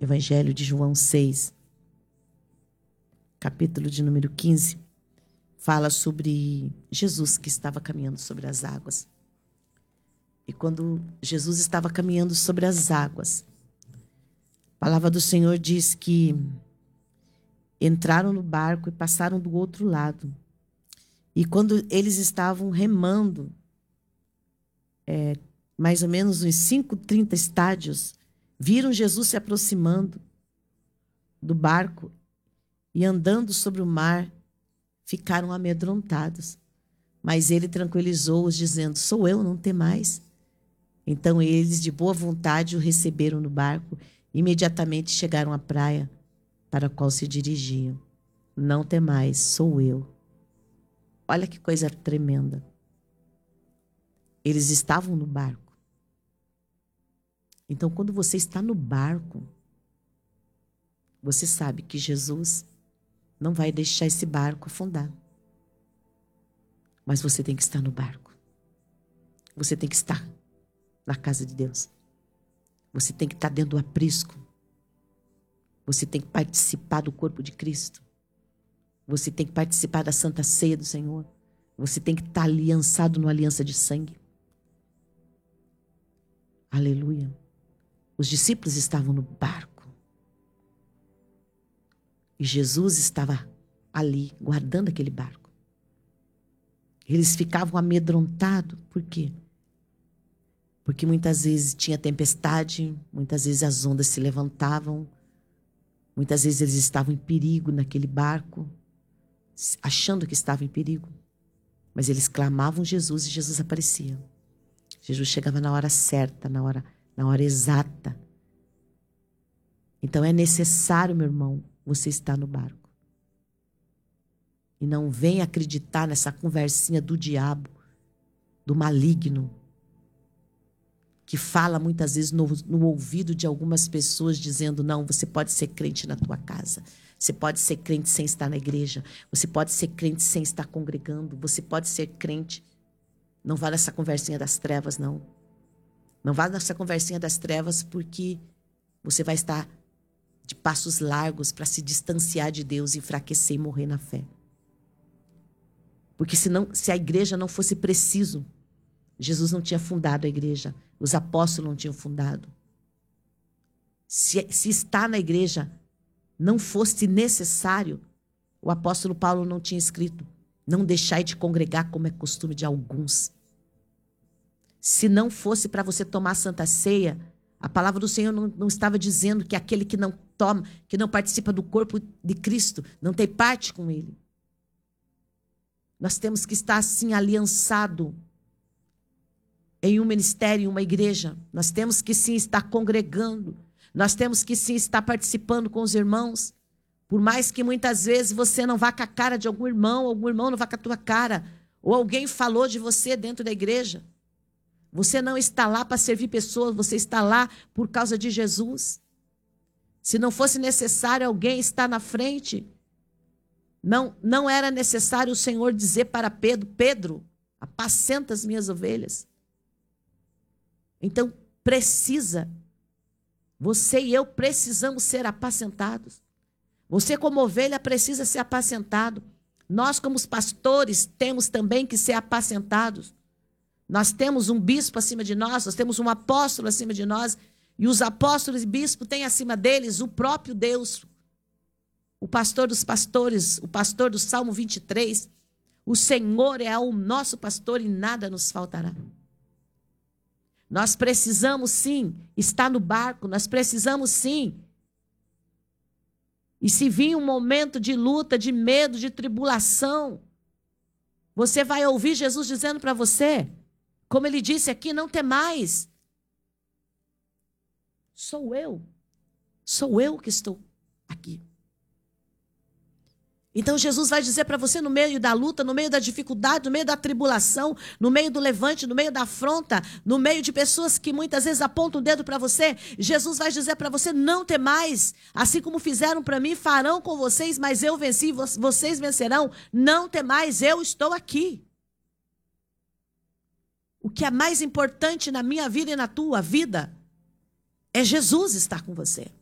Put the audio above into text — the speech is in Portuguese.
Evangelho de João 6, capítulo de número 15, fala sobre Jesus que estava caminhando sobre as águas. E quando Jesus estava caminhando sobre as águas, a palavra do Senhor diz que entraram no barco e passaram do outro lado. E quando eles estavam remando, mais ou menos uns 30 estádios, viram Jesus se aproximando do barco e andando sobre o mar, ficaram amedrontados. Mas ele tranquilizou-os, dizendo: sou eu, não temais. Então eles, de boa vontade, o receberam no barco. Imediatamente chegaram à praia para a qual se dirigiam. Não temais, sou eu. Olha que coisa tremenda. Eles estavam no barco. Então, quando você está no barco, você sabe que Jesus não vai deixar esse barco afundar. Mas você tem que estar no barco. Você tem que estar na casa de Deus. Você tem que estar dentro do aprisco. Você tem que participar do corpo de Cristo. Você tem que participar da Santa Ceia do Senhor. Você tem que estar aliançado numa aliança de sangue. Aleluia. Os discípulos estavam no barco. E Jesus estava ali, guardando aquele barco. Eles ficavam amedrontados. Por quê? Porque muitas vezes tinha tempestade, muitas vezes as ondas se levantavam, muitas vezes eles estavam em perigo naquele barco, achando que estavam em perigo. Mas eles clamavam Jesus e Jesus aparecia. Jesus chegava na hora certa, na hora exata. Então é necessário, meu irmão, você estar no barco. E não venha acreditar nessa conversinha do diabo, do maligno, que fala muitas vezes no ouvido de algumas pessoas dizendo: não, você pode ser crente na tua casa. Você pode ser crente sem estar na igreja. Você pode ser crente sem estar congregando. Você pode ser crente. Não vá nessa conversinha das trevas, não. Não vá nessa conversinha das trevas, porque você vai estar de passos largos para se distanciar de Deus, enfraquecer e morrer na fé. Porque se a igreja não fosse preciso, Jesus não tinha fundado a igreja. Os apóstolos não tinham fundado. Se estar na igreja não fosse necessário, o apóstolo Paulo não tinha escrito: não deixai de congregar como é costume de alguns. Se não fosse para você tomar a Santa Ceia, a palavra do Senhor não estava dizendo que aquele que não toma, que não participa do corpo de Cristo, não tem parte com ele. Nós temos que estar assim aliançado em um ministério, em uma igreja. Nós temos que sim estar congregando. Nós temos que sim estar participando com os irmãos. Por mais que muitas vezes você não vá com a cara de algum irmão não vá com a tua cara, ou alguém falou de você dentro da igreja. Você não está lá para servir pessoas, você está lá por causa de Jesus. Se não fosse necessário alguém estar na frente, não era necessário o Senhor dizer para Pedro: Pedro, apacenta as minhas ovelhas. Então, você e eu precisamos ser apacentados. Você, como ovelha, precisa ser apacentado. Nós, como os pastores, temos também que ser apacentados. Nós temos um bispo acima de nós temos um apóstolo acima de nós, e os apóstolos e bispos têm acima deles o próprio Deus, o pastor dos pastores, o pastor do Salmo 23. O Senhor é o nosso pastor e nada nos faltará. Nós precisamos sim estar no barco, nós precisamos sim. E se vir um momento de luta, de medo, de tribulação, você vai ouvir Jesus dizendo para você, como ele disse aqui: não temais. Sou eu que estou aqui. Então Jesus vai dizer para você, no meio da luta, no meio da dificuldade, no meio da tribulação, no meio do levante, no meio da afronta, no meio de pessoas que muitas vezes apontam o dedo para você, Jesus vai dizer para você: não temais, assim como fizeram para mim, farão com vocês, mas eu venci, vocês vencerão. Não temais, eu estou aqui. O que é mais importante na minha vida e na tua vida é Jesus estar com você.